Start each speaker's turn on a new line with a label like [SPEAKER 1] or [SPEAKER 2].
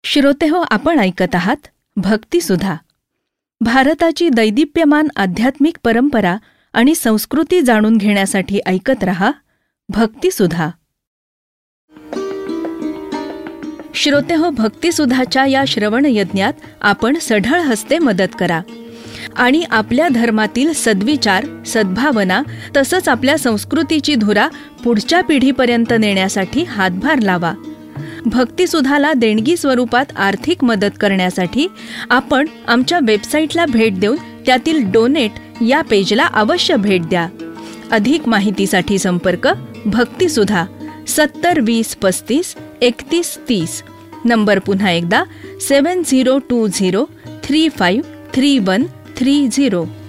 [SPEAKER 1] श्रोतेहो, आपण ऐकत आहात भक्तिसुधा. भारताची दैदिप्यमान आध्यात्मिक परंपरा आणि संस्कृती जाणून घेण्यासाठी ऐकत रहा भक्तिसुधा. श्रोतेहो, भक्तिसुधाच्या या श्रवण यज्ञात आपण सढळ हस्ते मदत करा आणि आपल्या धर्मातील सद्विचार, सद्भावना तसंच आपल्या संस्कृतीची धुरा पुढच्या पिढीपर्यंत नेण्यासाठी हातभार लावा. भक्तिसुधाला देणगी स्वरूपात आर्थिक मदत करण्यासाठी आपण आमच्या वेबसाईटला भेट देऊन त्यातील डोनेट या पेजला अवश्य भेट द्या. अधिक माहितीसाठी संपर्क भक्तिसुधा 7020353130. नंबर पुन्हा एकदा 7020353130.